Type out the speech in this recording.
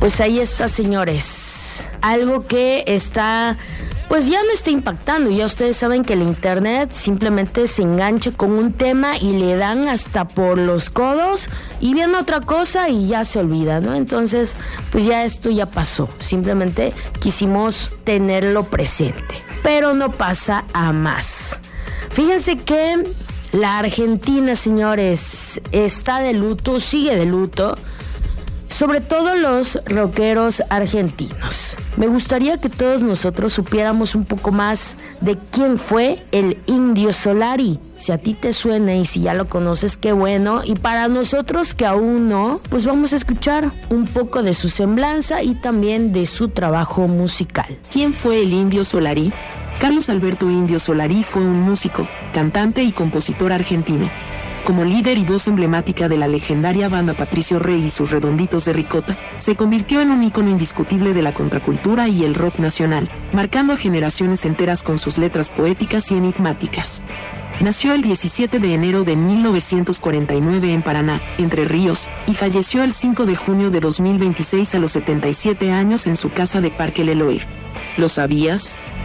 Pues ahí está, señores. Algo que está, pues ya no está impactando. Ya ustedes saben que el internet simplemente se engancha con un tema y le dan hasta por los codos y viene otra cosa y ya se olvida, ¿no? Entonces, pues ya esto ya pasó. Simplemente quisimos tenerlo presente. Pero no pasa a más. Fíjense que la Argentina, señores, está de luto, sigue de luto. Sobre todo los rockeros argentinos. Me gustaría que todos nosotros supiéramos un poco más de quién fue el Indio Solari. Si a ti te suena y si ya lo conoces, qué bueno. Y para nosotros que aún no, pues vamos a escuchar un poco de su semblanza y también de su trabajo musical. ¿Quién fue el Indio Solari? Carlos Alberto Indio Solari fue un músico, cantante y compositor argentino. Como líder y voz emblemática de la legendaria banda Patricio Rey y sus Redonditos de Ricota, se convirtió en un ícono indiscutible de la contracultura y el rock nacional, marcando a generaciones enteras con sus letras poéticas y enigmáticas. Nació el 17 de enero de 1949 en Paraná, Entre Ríos, y falleció el 5 de junio de 2026 a los 77 años en su casa de Parque Leloir. ¿Lo sabías?